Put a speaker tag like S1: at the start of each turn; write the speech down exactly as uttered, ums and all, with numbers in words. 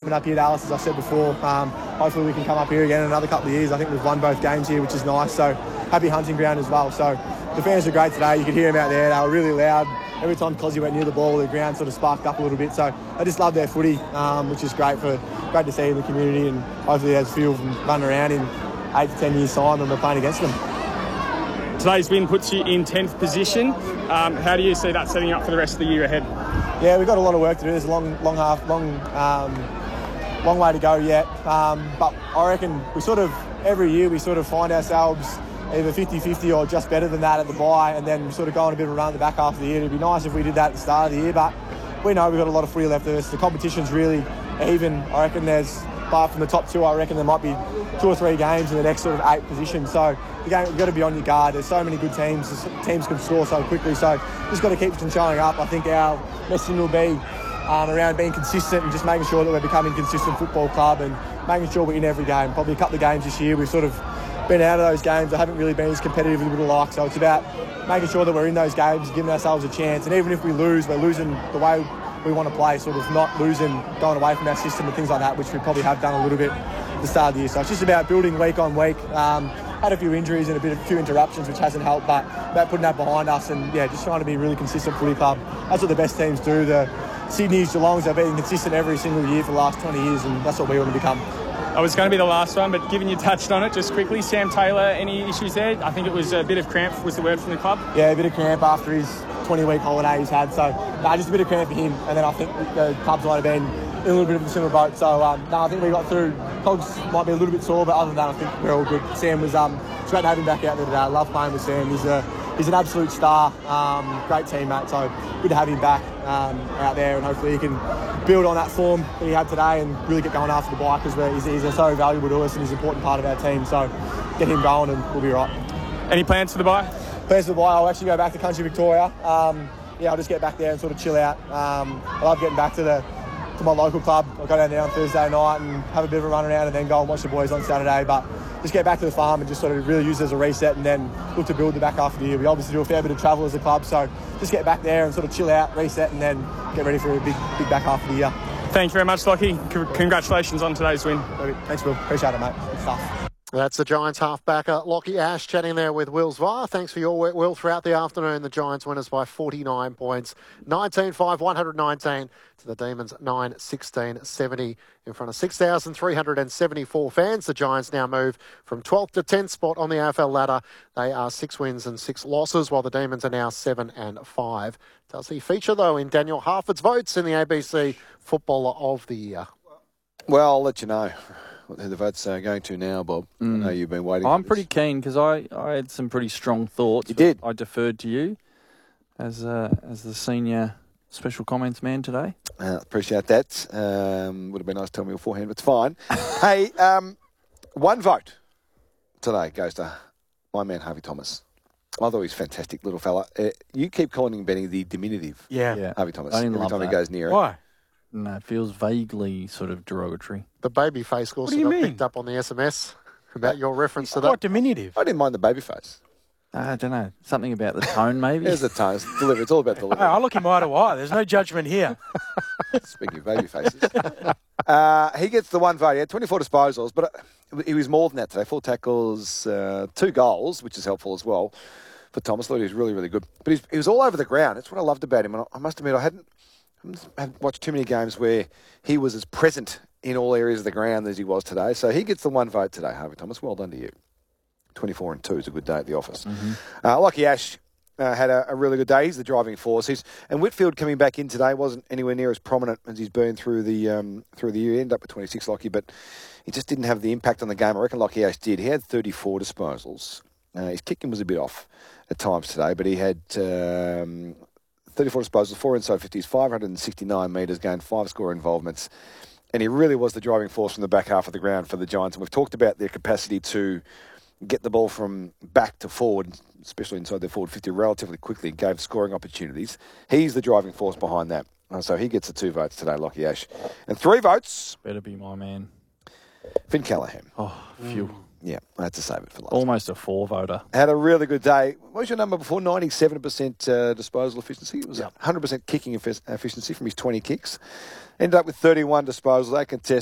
S1: jumping up here to Alice, as I said before. Um, hopefully we can come up here again in another couple of years. I think we've won both games here, which is nice. So happy hunting ground as well. So the fans were great today. You could hear them out there. They were really loud. Every time Cozzy went near the ball, the ground sort of sparked up a little bit. So I just love their footy, um, which is great for great to see in the community. And hopefully there's a few of them running around in eight to ten years' time when we're playing against them.
S2: Today's win puts you in tenth position. Um, how do you see that setting up for the rest of the year ahead?
S1: Yeah, we've got a lot of work to do. There's a long, long half, long, um, long way to go yet. Um, but I reckon we sort of every year we sort of find ourselves either fifty-fifty or just better than that at the bye, and then sort of go on a bit of a run at the back half of the year. It'd be nice if we did that at the start of the year, but we know we've got a lot of footy left of us. The competition's really even. I reckon there's, apart from the top two, I reckon there might be two or three games in the next sort of eight positions. So the game, you've got to be on your guard. There's so many good teams. Teams can score so quickly. So just got to keep them showing up. I think our messaging will be um, around being consistent and just making sure that we're becoming a consistent football club and making sure we're in every game. Probably a couple of games this year we've sort of been out of those games. I haven't really been as competitive as we would have liked. So it's about making sure that we're in those games, giving ourselves a chance. And even if we lose, we're losing the way we want to play, sort of not losing, going away from our system and things like that, which we probably have done a little bit at the start of the year. So it's just about building week on week. Um, had a few injuries and a bit of a few interruptions, which hasn't helped, but about putting that behind us and, yeah, just trying to be a really consistent footy club. That's what the best teams do. The Sydney's, Geelongs, they've been consistent every single year for the last twenty years, and that's what we want to become.
S2: I was going to be the last one, but given you touched on it just quickly, Sam Taylor, any issues there? I think it was a bit of cramp was the word from the club.
S1: Yeah, a bit of cramp after his twenty-week holiday he's had. So, no, just a bit of cramp for him. And then I think the clubs might have been in a little bit of a similar boat. So, um, no, I think we got through. Cogs might be a little bit sore, but other than that, I think we're all good. Sam was, um, it's great to have him back out there today. I love playing with Sam. He's a he's an absolute star. Um, great teammate. So, good to have him back um, out there, and hopefully he can build on that form that he had today and really get going after the bye, because he's, he's so valuable to us and he's an important part of our team. So get him going and we'll be right.
S2: Any plans for the bye?
S1: Plans for the bye, I'll actually go back to Country Victoria. Um, yeah, I'll just get back there and sort of chill out. Um, I love getting back to the to my local club. I'll go down there on Thursday night and have a bit of a run around and then go and watch the boys on Saturday. But just get back to the farm and just sort of really use it as a reset and then look to build the back half of the year. We obviously do a fair bit of travel as a club, so just get back there and sort of chill out, reset, and then get ready for a big, big back half of the year.
S2: Thank you very much, Lockie. C- congratulations on today's win.
S1: Thanks, Will. Appreciate it, mate. Good stuff.
S3: That's the Giants halfbacker Lockie Ash chatting there with Will Zwar. Thanks for your work, Will. Throughout the afternoon, the Giants winners by forty-nine points. nineteen five, one hundred nineteen to the Demons nine sixteen seventy in front of six thousand three hundred seventy-four fans. The Giants now move from twelfth to tenth spot on the A F L ladder. They are six wins and six losses, while the Demons are now seven and five. Does he feature, though, in Daniel Harford's votes in the A B C Footballer of the Year?
S4: Well, I'll let you know who the votes are going to now, Bob. Mm. I know you've been waiting.
S5: I'm
S4: for
S5: pretty keen because I, I had some pretty strong thoughts.
S4: You did.
S5: I deferred to you as uh, as the senior special comments man today.
S4: Uh, appreciate that. Um, would have been nice to tell me beforehand, but it's fine. Hey, um, one vote today goes to my man, Harvey Thomas. I thought he's a fantastic little fella. Uh, you keep calling him, Benny, the diminutive.
S5: Yeah. yeah.
S4: Harvey Thomas.
S5: I didn't
S4: every
S5: love
S4: time
S5: that.
S4: he goes near it.
S5: Why? No, it feels vaguely sort of derogatory.
S3: The baby face also
S5: got
S3: mean? picked up on the S M S about your reference to that.
S5: Quite diminutive.
S4: I didn't mind the baby face.
S5: I don't know. Something about the tone, maybe?
S4: There's the tone. It's delivery. It's all about delivery.
S6: Hey, I look him eye to eye. There's no judgment here.
S4: Speaking of baby faces. uh, he gets the one vote. He had twenty-four disposals, but he was more than that today. Four tackles, uh, two goals, which is helpful as well for Thomas. I thought he was really, really good. But he's, he was all over the ground. That's what I loved about him. And I must admit, I hadn't, I hadn't watched too many games where he was as present in all areas of the ground as he was today. So he gets the one vote today, Harvey Thomas. Well done to you. twenty-four and two is a good day at the office. Mm-hmm. Uh, Lockie Ash uh, had a, a really good day. He's the driving force. He's, and Whitfield coming back in today wasn't anywhere near as prominent as he's been through the um, through the year. He ended up with twenty-six, Lockie, but he just didn't have the impact on the game. I reckon Lockie Ash did. He had thirty-four disposals. Uh, his kicking was a bit off at times today, but he had um, thirty-four disposals, four inside fifties, five hundred sixty-nine metres, gained five score involvements. And he really was the driving force from the back half of the ground for the Giants. And we've talked about their capacity to get the ball from back to forward, especially inside their forward fifty, relatively quickly, and gave scoring opportunities. He's the driving force behind that. Uh, so he gets the two votes today, Lockie Ash. And three votes.
S5: Better be my man.
S4: Finn Callaghan.
S5: Oh, phew.
S4: Mm. Yeah, I had to save it for last.
S5: Almost a four-voter.
S4: Had a really good day. What was your number before? ninety-seven percent uh, disposal efficiency. It was yep. one hundred percent kicking efficiency from his twenty kicks. Ended up with thirty-one disposals. They contest